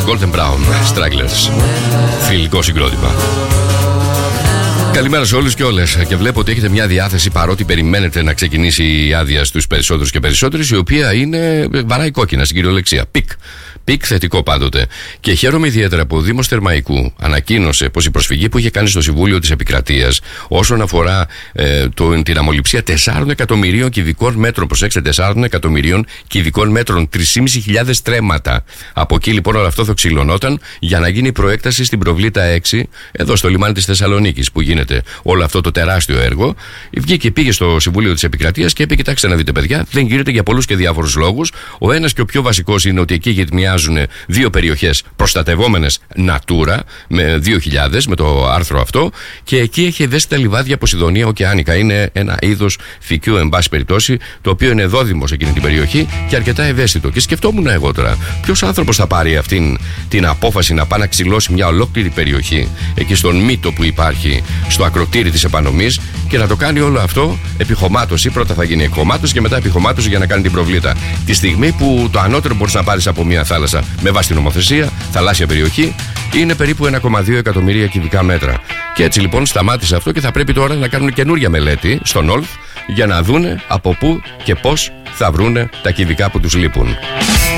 Golden Brown Stragglers. Θρυλικό συγκρότημα. Καλημέρα σε όλους και όλες. Και βλέπω ότι έχετε μια διάθεση, παρότι περιμένετε να ξεκινήσει η άδεια στους περισσότερους και περισσότερες, η οποία είναι βαράει κόκκινα στην κυριολεξία. Πικ θετικό πάντοτε. Και χαίρομαι ιδιαίτερα που ο Δήμος Θερμαϊκού ανακοίνωσε πως η προσφυγή που είχε κάνει στο Συμβούλιο της Επικρατείας όσον αφορά την αμμολυψία 4 εκατομμυρίων κυβικών μέτρων, προσέξτε, 4 εκατομμυρίων κυβικών μέτρων, 3.500 τρέματα. Από εκεί λοιπόν όλο αυτό θα ξυλωνόταν για να γίνει η προέκταση στην Προβλήτα 6, εδώ στο λιμάνι της Θεσσαλονίκης, που γίνεται όλο αυτό το τεράστιο έργο. Βγήκε, πήγε στο Συμβούλιο της Επικρατείας και είπε: κοιτάξτε να δείτε, παιδιά, δεν γίνεται για πολλούς και διάφορους λόγους. Ο ένας και ο πιο βασικός είναι ότι εκεί γυρνιάζουν δύο περιοχές προστατευόμενες Natura με 2.000, με το άρθρο αυτό, και εκεί έχει ευαίσθητα λιβάδια Ποσειδονία Οκεάνικα. Είναι ένα είδος φυκιού, εν πάση περιπτώσει, το οποίο είναι δόδυμο σε εκείνη την περιοχή και αρκετά ευαίσθητο. Και σκεφτόμουν εγώ τώρα, ποιος άνθρωπος θα πάρει αυτήν την απόφαση να πάει να ξυλώσει μια ολόκληρη περιοχή εκεί στον μύτο που υπάρχει στο ακροτήρι της επανομής και να το κάνει όλο αυτό επιχωμάτωση. Πρώτα θα γίνει εκχωμάτωση και μετά επιχωμάτωση για να κάνει την προβλήτα. Τη στιγμή που το ανώτερο μπορείς να πάρεις από μια θάλασσα με βάση την νομοθεσία, θαλάσσια περιοχή, είναι περίπου 1,2 εκατομμύρια κυβικά μέτρα. Και έτσι λοιπόν σταμάτησε αυτό και θα πρέπει τώρα να κάνουν καινούρια μελέτη στο Νολθ για να δούνε από πού και πώς θα βρούνε τα κυβικά που τους λείπουν.